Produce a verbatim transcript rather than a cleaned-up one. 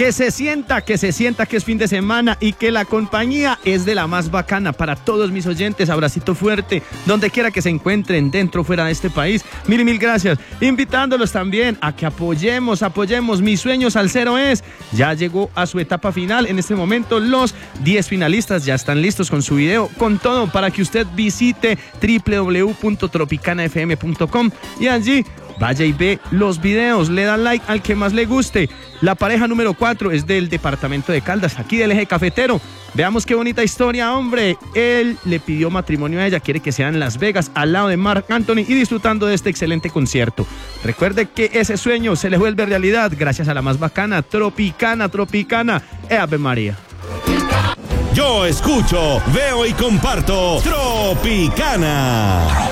Que se sienta, que se sienta que es fin de semana y que la compañía es de la más bacana para todos mis oyentes. Abracito fuerte, donde quiera que se encuentren, dentro o fuera de este país. Mil y mil gracias. Invitándolos también a que apoyemos, apoyemos. Mi sueño salsero es, ya llegó a su etapa final. En este momento los diez finalistas ya están listos con su video, con todo, para que usted visite doble u doble u doble u punto tropicana f m punto com y allí vaya y ve los videos, le da like al que más le guste. La pareja número cuatro es del departamento de Caldas, aquí del eje cafetero. Veamos qué bonita historia, hombre. Él le pidió matrimonio a ella, quiere que sea en Las Vegas, al lado de Marc Anthony y disfrutando de este excelente concierto. Recuerde que ese sueño se le vuelve realidad gracias a la más bacana, Tropicana, Tropicana. Ave María. Yo escucho, veo y comparto Tropicana.